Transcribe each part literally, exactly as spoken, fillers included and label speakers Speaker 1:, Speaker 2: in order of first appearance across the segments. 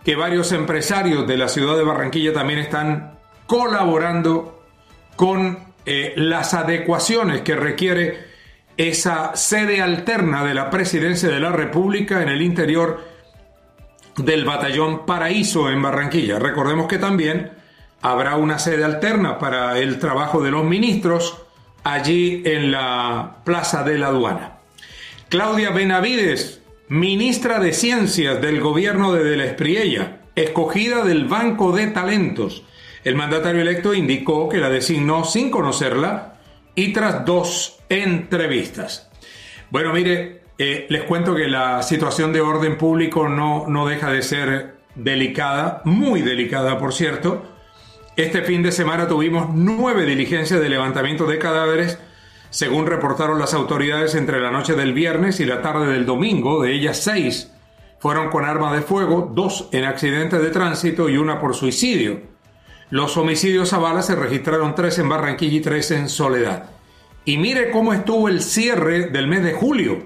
Speaker 1: que varios empresarios de la ciudad de Barranquilla también están colaborando con eh, las adecuaciones que requiere esa sede alterna de la Presidencia de la República en el interior del Batallón Paraíso en Barranquilla. Recordemos que también habrá una sede alterna para el trabajo de los ministros allí en la Plaza de la Aduana. Claudia Benavides, ministra de Ciencias del gobierno de De la Espriella, escogida del Banco de Talentos. El mandatario electo indicó que la designó sin conocerla y tras dos entrevistas. Bueno, mire, eh, les cuento que la situación de orden público no, no deja de ser delicada, muy delicada, por cierto. Este fin de semana tuvimos nueve diligencias de levantamiento de cadáveres, según reportaron las autoridades entre la noche del viernes y la tarde del domingo. De ellas, seis fueron con arma de fuego, dos en accidentes de tránsito y una por suicidio. Los homicidios a bala se registraron tres en Barranquilla y tres en Soledad. Y mire cómo estuvo el cierre del mes de julio.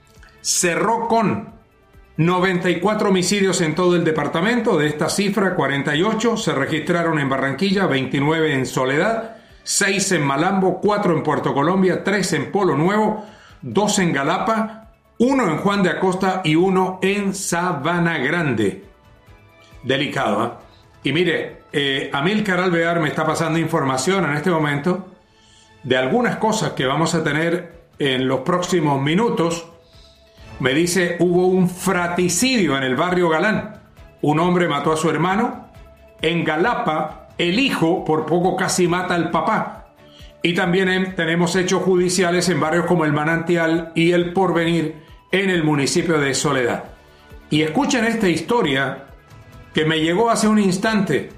Speaker 1: Cerró con noventa y cuatro homicidios en todo el departamento. De esta cifra, cuarenta y ocho se registraron en Barranquilla, veintinueve en Soledad, seis en Malambo, cuatro en Puerto Colombia, tres en Polo Nuevo, dos en Galapa, uno en Juan de Acosta y uno en Sabana Grande. Delicado, ¿eh? Y mire, eh, Amílcar Alvear me está pasando información en este momento de algunas cosas que vamos a tener en los próximos minutos. Me dice, hubo un fraticidio en el barrio Galán. Un hombre mató a su hermano. En Galapa, el hijo por poco casi mata al papá. Y también en, tenemos hechos judiciales en barrios como El Manantial y El Porvenir en el municipio de Soledad. Y escuchen esta historia que me llegó hace un instante.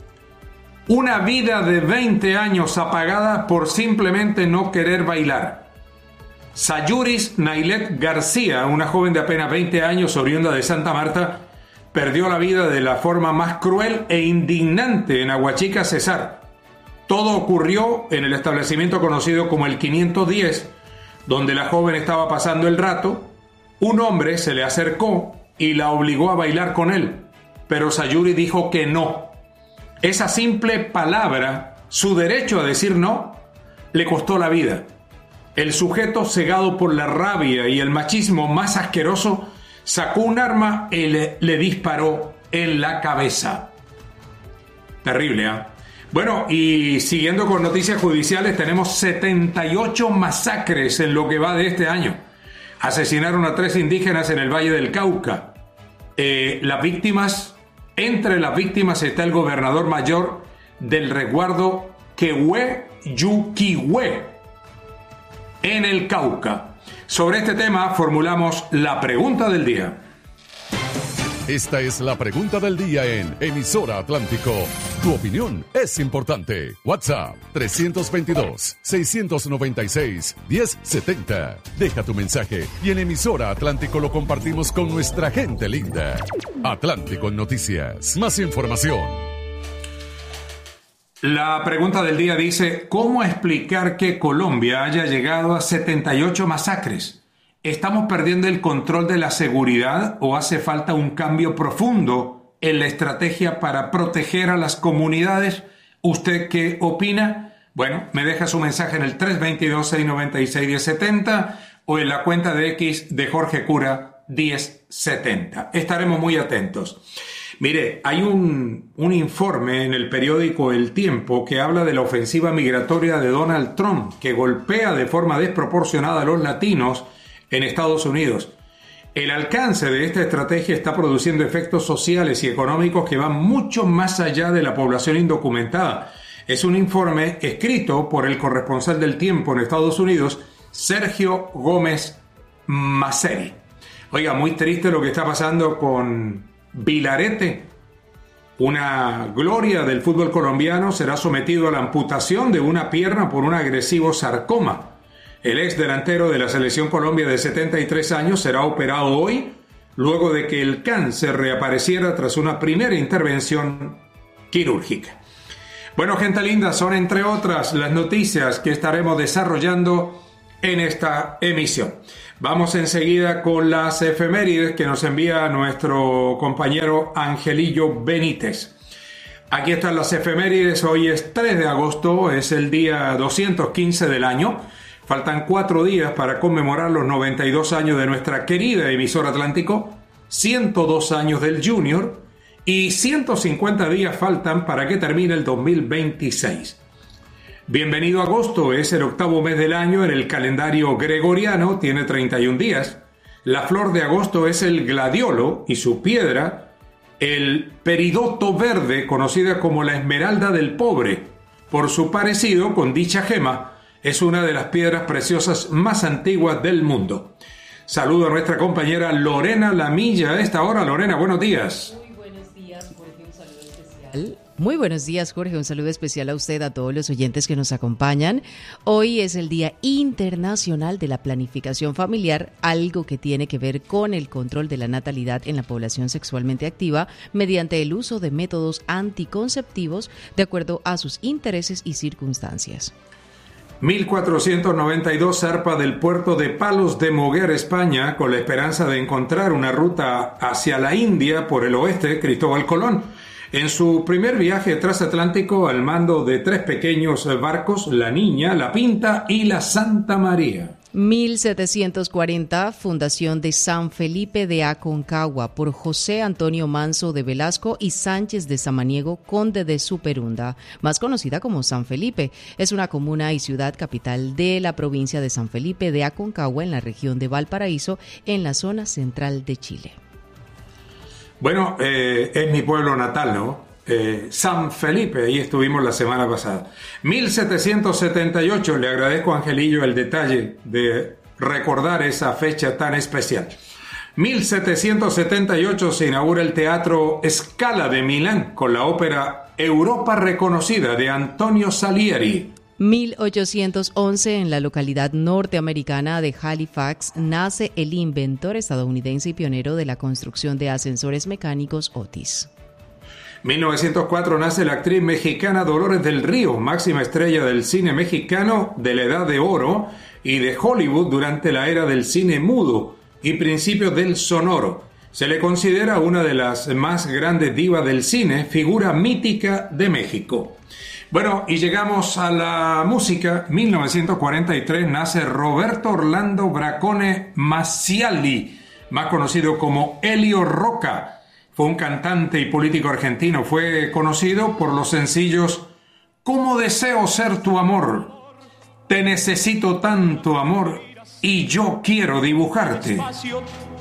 Speaker 1: Una vida de veinte años apagada por simplemente no querer bailar. Sayuris Nailet García, una joven de apenas veinte años oriunda de Santa Marta, perdió la vida de la forma más cruel e indignante en Aguachica, Cesar. Todo ocurrió en el establecimiento conocido como el quinientos diez, donde la joven estaba pasando el rato. Un hombre se le acercó y la obligó a bailar con él, pero Sayuri dijo que no. Esa simple palabra, su derecho a decir no, le costó la vida. El sujeto, cegado por la rabia y el machismo más asqueroso, sacó un arma y le, le disparó en la cabeza. Terrible, ¿eh? Bueno, y siguiendo con noticias judiciales, tenemos setenta y ocho masacres en lo que va de este año. Asesinaron a tres indígenas en el Valle del Cauca. Eh, las víctimas, entre las víctimas está el gobernador mayor del resguardo Quehue Yuquihue, en el Cauca. Sobre este tema formulamos la pregunta del día.
Speaker 2: Esta es la pregunta del día en Emisora Atlántico. Tu opinión es importante. WhatsApp tres veintidós, seiscientos noventa y seis, diez setenta. Deja tu mensaje y en Emisora Atlántico lo compartimos con nuestra gente linda. Atlántico en Noticias. Más información.
Speaker 1: La pregunta del día dice, ¿cómo explicar que Colombia haya llegado a setenta y ocho masacres? ¿Estamos perdiendo el control de la seguridad o hace falta un cambio profundo en la estrategia para proteger a las comunidades? ¿Usted qué opina? Bueno, me deja su mensaje en el tres veintidós, seiscientos noventa y seis, diez setenta o en la cuenta de X de Jorge Cura diez setenta. Estaremos muy atentos. Mire, hay un, un informe en el periódico El Tiempo que habla de la ofensiva migratoria de Donald Trump, que golpea de forma desproporcionada a los latinos en Estados Unidos. El alcance de esta estrategia está produciendo efectos sociales y económicos que van mucho más allá de la población indocumentada. Es un informe escrito por el corresponsal del Tiempo en Estados Unidos, Sergio Gómez Maceri. Oiga, muy triste lo que está pasando con Vilarete. Una gloria del fútbol colombiano será sometido a la amputación de una pierna por un agresivo sarcoma. El ex delantero de la Selección Colombia de setenta y tres años será operado hoy, luego de que el cáncer reapareciera tras una primera intervención quirúrgica. Bueno, gente linda, son entre otras las noticias que estaremos desarrollando en esta emisión. Vamos enseguida con las efemérides que nos envía nuestro compañero Angelillo Benítez. Aquí están las efemérides. Hoy es tres de agosto, es el día doscientos quince del año. Faltan cuatro días para conmemorar los noventa y dos años de nuestra querida emisora Atlántico, ciento dos años del Junior y ciento cincuenta días faltan para que termine el dos mil veintiséis. Bienvenido a agosto, es el octavo mes del año en el calendario gregoriano, tiene treinta y un días. La flor de agosto es el gladiolo y su piedra, el peridoto verde, conocida como la esmeralda del pobre. Por su parecido con dicha gema, es una de las piedras preciosas más antiguas del mundo. Saludo a nuestra compañera Lorena Lamilla a esta hora. Lorena, buenos días.
Speaker 3: Muy buenos días, Jorge, un saludo especial. Muy buenos días, Jorge, un saludo especial a usted, a todos los oyentes que nos acompañan. Hoy es el Día Internacional de la Planificación Familiar, algo que tiene que ver con el control de la natalidad en la población sexualmente activa mediante el uso de métodos anticonceptivos de acuerdo a sus intereses y circunstancias.
Speaker 1: mil cuatrocientos noventa y dos zarpa del puerto de Palos de Moguer, España, con la esperanza de encontrar una ruta hacia la India por el oeste, Cristóbal Colón. En su primer viaje transatlántico al mando de tres pequeños barcos, la Niña, la Pinta y la Santa María.
Speaker 3: mil setecientos cuarenta, fundación de San Felipe de Aconcagua por José Antonio Manso de Velasco y Sánchez de Samaniego, conde de Superunda, más conocida como San Felipe. Es una comuna y ciudad capital de la provincia de San Felipe de Aconcagua en la región de Valparaíso, en la zona central de Chile.
Speaker 1: Bueno, eh, es mi pueblo natal, ¿no? Eh, San Felipe, ahí estuvimos la semana pasada. mil setecientos setenta y ocho, le agradezco a Angelillo el detalle de recordar esa fecha tan especial. mil setecientos setenta y ocho se inaugura el Teatro Scala de Milán con la ópera Europa Reconocida de Antonio Salieri.
Speaker 3: mil ochocientos once, en la localidad norteamericana de Halifax, nace el inventor estadounidense y pionero de la construcción de ascensores mecánicos Otis.
Speaker 1: mil novecientos cuatro nace la actriz mexicana Dolores del Río, máxima estrella del cine mexicano de la Edad de Oro y de Hollywood durante la era del cine mudo y principios del sonoro. Se le considera una de las más grandes divas del cine, figura mítica de México. Bueno, y llegamos a la música. mil novecientos cuarenta y tres nace Roberto Orlando Bracone Macialdi, más conocido como Elio Roca. Fue un cantante y político argentino. Fue conocido por los sencillos ¿Cómo deseo ser tu amor? Te necesito tanto amor y yo quiero dibujarte.